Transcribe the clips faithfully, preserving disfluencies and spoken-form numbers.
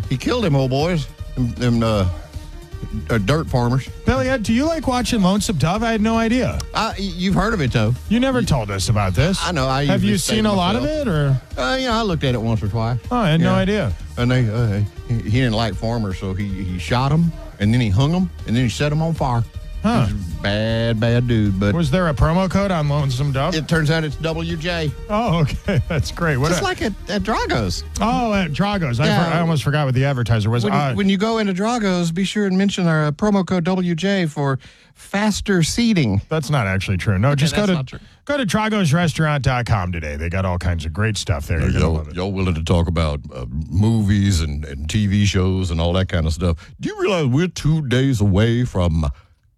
he killed them old boys, them, them uh, uh, dirt farmers. Billy, do you like watching Lonesome Dove? I had no idea. Uh, you've heard of it, though. You never you, told us about this. I know. I Have you seen a lot of it, or? Uh, yeah, I looked at it once or twice. Oh, I had yeah. no idea. And they, uh, he, he didn't like farmers, so he, he shot them, and then he hung them, and then he set them on fire. Huh. Bad, bad dude. But was there a promo code on Lonesome Dove? It turns out it's W J. Oh, okay. That's great. What Just a, like at, at Drago's. Oh, at Drago's. I, Yeah. for, I almost forgot what the advertiser was. When, Uh, when you go into Drago's, be sure and mention our uh, promo code W J for faster seating. That's not actually true. No, Okay, just go that's to not true. go to Dragos Restaurant dot com today. They got all kinds of great stuff there. You're gonna Y'all, love it. y'all willing to talk about uh, movies and, and T V shows and all that kind of stuff. Do you realize we're two days away from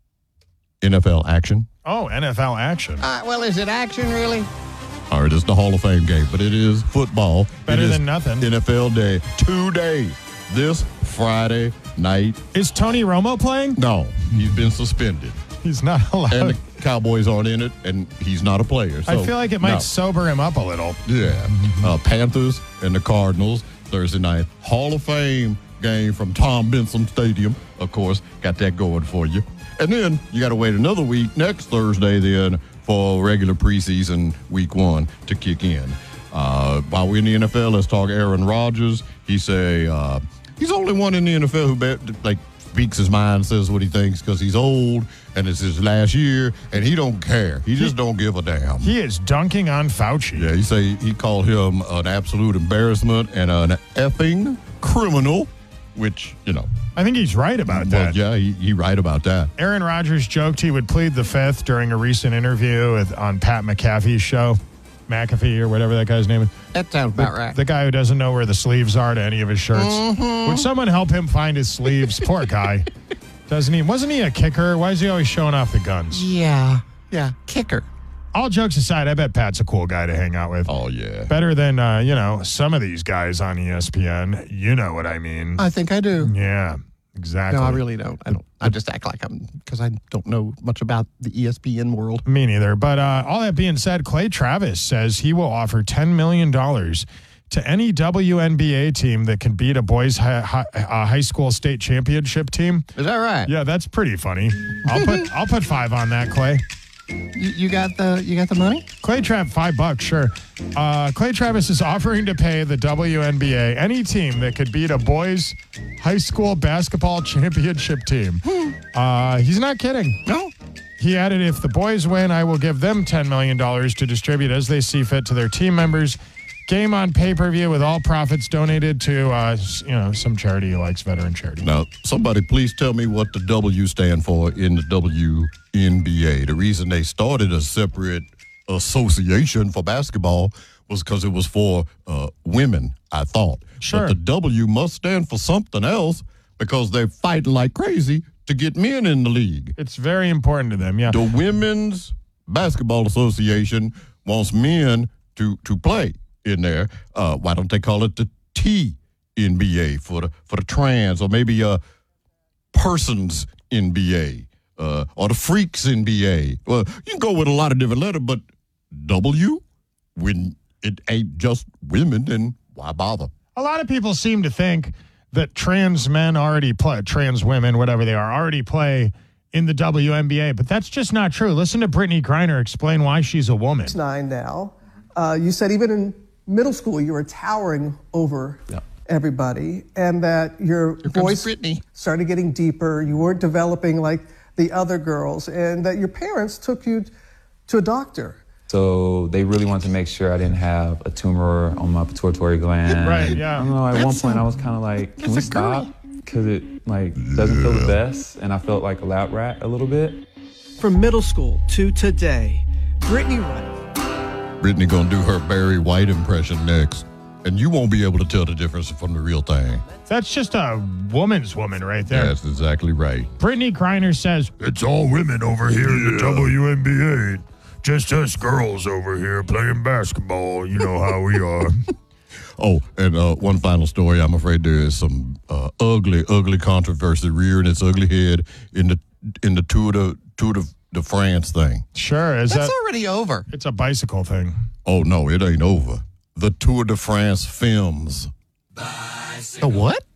N F L action? Oh, N F L action. Uh, well, is it action, really? All right, it's the Hall of Fame game, but it is football. Better It is than nothing. N F L day. Two days. This Friday night. Is Tony Romo playing? No, he's been suspended. He's not allowed. And the Cowboys aren't in it, and he's not a player. So, I feel like it might no. sober him up a little. Yeah. Uh, Panthers and the Cardinals Thursday night. Hall of Fame game from Tom Benson Stadium. Of course, got that going for you. And then you got to wait another week next Thursday then for regular preseason week one to kick in. Uh, while we're in the N F L, let's talk Aaron Rodgers. He say uh, he's the only one in the N F L who bet, like speaks his mind, says what he thinks because he's old and it's his last year and he don't care. He just don't give a damn. He is dunking on Fauci. Yeah, he say he called him an absolute embarrassment and an effing criminal, which, you know. I think he's right about Well, that. yeah, he, he right about that. Aaron Rodgers joked he would plead the fifth during a recent interview with, on Pat McAfee's show. McAfee or whatever that guy's name is. That sounds about the, right. The guy who doesn't know where the sleeves are to any of his shirts. Mm-hmm. Would someone help him find his sleeves? Poor guy. Doesn't he? Wasn't he a kicker? Why is he always showing off the guns? Yeah. Yeah. Kicker. All jokes aside, I bet Pat's a cool guy to hang out with. Oh, yeah. Better than, uh, you know, some of these guys on E S P N. You know what I mean. I think I do. Yeah, exactly. No, I really don't. I don't. I just act like I'm, because I don't know much about the E S P N world. Me neither. But uh, all that being said, Clay Travis says he will offer ten million dollars to any W N B A team that can beat a boys high, high, uh, high school state championship team. Is that right? Yeah, that's pretty funny. I'll put I'll put five on that, Clay. You, you got the you got the money? Clay Trav, five bucks, sure. Uh, Clay Travis is offering to pay the W N B A any team that could beat a boys high school basketball championship team. Uh, he's not kidding. No. He added, if the boys win, I will give them ten million dollars to distribute as they see fit to their team members. Game on pay-per-view with all profits donated to, uh, you know, some charity he likes, veteran charity. Now, somebody please tell me what the W stand for in the W N B A. The reason they started a separate association for basketball was because it was for uh, women, I thought. Sure. But the W must stand for something else because they're fighting like crazy to get men in the league. It's very important to them, yeah. The Women's Basketball Association wants men to, to play in there. Uh, why don't they call it the T N B A for the for the trans, or maybe uh persons N B A, uh, or the freaks N B A? Well, you can go with a lot of different letters, but W, when it ain't just women, then why bother? A lot of people seem to think that trans men already play, trans women, whatever they are, already play in the W N B A, but that's just not true. Listen to Brittany Griner explain why she's a woman. Nine now. Uh, you said even in middle school you were towering over Yeah. everybody, and that your Here comes voice Brittany. started getting deeper. You weren't developing like the other girls, and that your parents took you to a doctor. So they really wanted to make sure I didn't have a tumor on my pituitary gland. Right, yeah. I don't know, at one That's point a- I was kind of like, can we that's a girl. stop? Because it like doesn't feel the best, and I felt like a lab rat a little bit. From middle school to today, Brittany Griner. Brittany gonna do her Barry White impression next, and you won't be able to tell the difference from the real thing. That's just a woman's woman right there. That's exactly right. Brittany Griner says, It's all women over here in the W N B A. Just us girls over here playing basketball. You know how we are. Oh, and uh, one final story. I'm afraid there is some uh, ugly, ugly controversy rearing its ugly head in the in the Tour de Tour de, de France thing. sure, is That's that, already over. it's a bicycle thing. Oh no, it ain't over. The Tour de France films. The what?